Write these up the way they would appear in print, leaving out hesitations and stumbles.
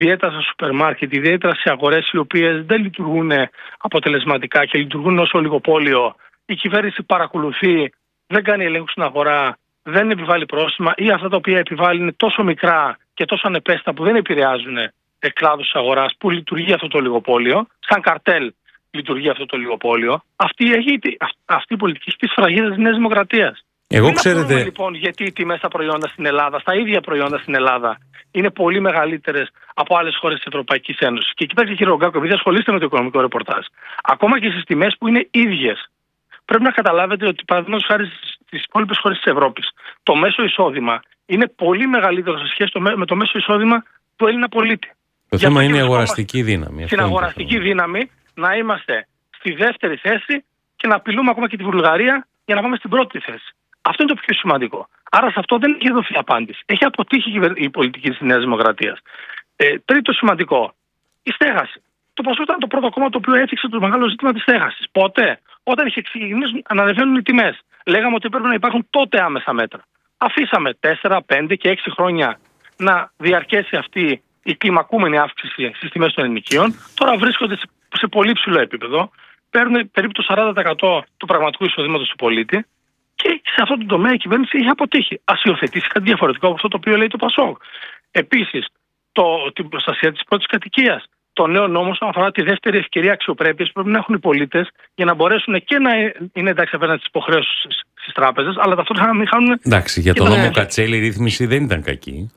ιδιαίτερα στα σούπερ μάρκετ, ιδιαίτερα σε αγορές οι οποίες δεν λειτουργούν αποτελεσματικά και λειτουργούν ως ολιγοπόλιο, η κυβέρνηση παρακολουθεί, δεν κάνει ελέγχους στην αγορά, δεν επιβάλλει πρόστιμα ή αυτά τα οποία επιβάλλει είναι τόσο μικρά και τόσο ανεπαίσθητα που δεν επηρεάζουν κλάδους της αγοράς που λειτουργεί αυτό το ολιγοπόλιο, σαν καρτέλ λειτουργεί αυτό το ολιγοπόλιο. Αυτή η πολιτική έχει τη σφραγίδα της Νέας Δημοκρατίας. Εγώ ξέρετε. Λοιπόν, γιατί οι τιμές στα προϊόντα στην Ελλάδα, στα ίδια προϊόντα στην Ελλάδα, είναι πολύ μεγαλύτερες από άλλες χώρες της Ευρωπαϊκής Ένωσης. Και κοιτάξτε, κύριε Ρογκάκο, επειδή ασχολείστε με το οικονομικό ρεπορτάζ, ακόμα και στις τιμές που είναι ίδιες, πρέπει να καταλάβετε ότι παραδείγματος χάρη στις υπόλοιπες χώρες της Ευρώπης, το μέσο εισόδημα είναι πολύ μεγαλύτερο σε σχέση με το μέσο εισόδημα του Έλληνα πολίτη. Το θέμα είναι η αγοραστική δύναμη. Στην αγοραστική δύναμη να είμαστε στη δεύτερη θέση και να απειλούμε ακόμα και τη Βουλγαρία για να πάμε στην πρώτη θέση. Αυτό είναι το πιο σημαντικό. Άρα σε αυτό δεν έχει δοθεί απάντηση. Έχει αποτύχει η πολιτική της Νέας Δημοκρατίας. Τρίτο σημαντικό, η στέγαση. Το ΠΑΣΟΚ ήταν το πρώτο κόμμα το οποίο έθιξε το μεγάλο ζήτημα της στέγασης. Πότε? Όταν είχε ξεκινήσει να ανεβαίνουν οι τιμές. Λέγαμε ότι πρέπει να υπάρχουν τότε άμεσα μέτρα. Αφήσαμε 4, 5 και 6 χρόνια να διαρκέσει αυτή η κλιμακούμενη αύξηση στις τιμές των ενοικίων. Τώρα βρίσκονται σε πολύ ψηλό επίπεδο. Παίρνουν περίπου το 40% του πραγματικού εισοδήματος του πολίτη. Και σε αυτό το τομέα η κυβέρνηση είχε αποτύχει. Ας υιοθετήσει κάτι διαφορετικό από αυτό το οποίο λέει το ΠΑΣΟΚ. Επίσης, την προστασία της πρώτης κατοικίας. Το νέο νόμο όσον αφορά τη δεύτερη ευκαιρία αξιοπρέπειας που πρέπει να έχουν οι πολίτες για να μπορέσουν και να είναι εντάξει απέναντι στις υποχρεώσεις στις τράπεζες, αλλά ταυτόχρονα να μην χάνουν. Εντάξει, για τον νόμο Κατσέλη η ρύθμιση δεν ήταν κακή.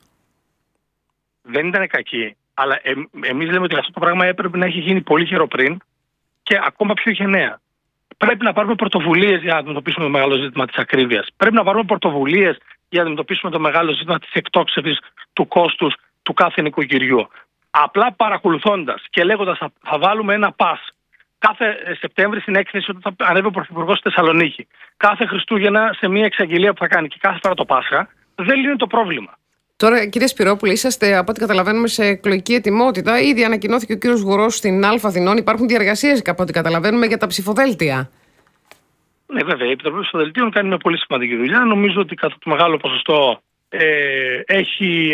Δεν ήταν κακή. Αλλά εμείς λέμε ότι αυτό το πράγμα έπρεπε να έχει γίνει πολύ καιρό πριν και ακόμα πιο γενναία. Πρέπει να πάρουμε πρωτοβουλίες για να αντιμετωπίσουμε το μεγάλο ζήτημα της ακρίβειας. Πρέπει να πάρουμε πρωτοβουλίες για να αντιμετωπίσουμε το μεγάλο ζήτημα της εκτόξευσης του κόστους του κάθε νοικοκυριού. Απλά παρακολουθώντας και λέγοντας θα βάλουμε ένα πας κάθε Σεπτέμβρη στην έκθεση όταν θα ανέβει ο Πρωθυπουργός στη Θεσσαλονίκη, κάθε Χριστούγεννα σε μια εξαγγελία που θα κάνει και κάθε φορά το Πάσχα, δεν λύνει το πρόβλημα. Τώρα, κύριε Σπυρόπουλε, είσαστε από ό,τι καταλαβαίνουμε σε εκλογική ετοιμότητα. Ήδη ανακοινώθηκε ο κύριος Γουρός στην Α Αθηνών. Υπάρχουν διαργασίες, από ό,τι καταλαβαίνουμε, για τα ψηφοδέλτια. Ναι, βέβαια. Η Επιτροπή Ψηφοδελτίων κάνει μια πολύ σημαντική δουλειά. Νομίζω ότι κατά το μεγάλο ποσοστό έχει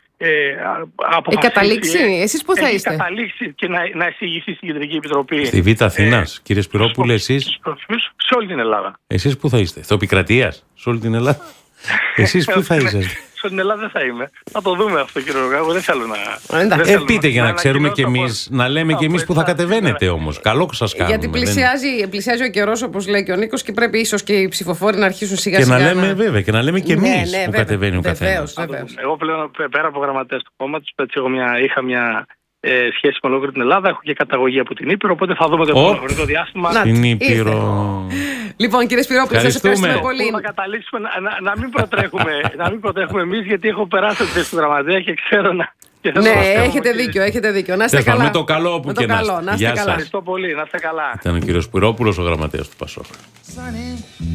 καταλήξει. Εσείς πού θα είστε? Έχει καταλήξει και να εισηγηθεί στην Κεντρική Επιτροπή. Στη Β' Αθήνας, κύριε Σπυρόπουλε, εσείς? Σε όλη την Ελλάδα. Εσείς πού θα είστε? Θεοπικρατείας, σε όλη την Ελλάδα? Εσείς πού θα είσαστε? Στην Ελλάδα δεν θα είμαι. Θα το δούμε αυτό, κύριε Ρογκάκο. Δεν θέλω να. Πείτε για να ξέρουμε κι εμείς, να λέμε κι εμείς που θα κατεβαίνετε όμως. Καλό σας κάνουμε. Γιατί πλησιάζει ο καιρός, όπως λέει και ο Νίκος, και πρέπει ίσως και οι ψηφοφόροι να αρχίσουν σιγά-σιγά. Και να λέμε, βέβαια, και να λέμε κι εμείς που κατεβαίνει ο καθένας. Εγώ πλέον πέρα από γραμματέας του κόμματος, είχα μια σχέση με ολόκληρη την Ελλάδα. Έχω και καταγωγή από την Ήπειρο, οπότε θα δούμε το επόμενο χρονικό διάστημα. Στην Ήπειρο. Λοιπόν, κύριε Σπυρόπουλε, σας ευχαριστούμε πολύ. Να καταλήξουμε να μην προτρέχουμε εμείς, γιατί έχω περάσει τη θέση του γραμματέα και ξέρω να. Ναι, έχετε δίκιο. Να είστε καλά. Με το καλό που και να είστε. Ευχαριστώ πολύ, να είστε καλά. Ήταν ο κύριος Σπυρόπουλος, ο γραμματέας του ΠΑΣΟΚ.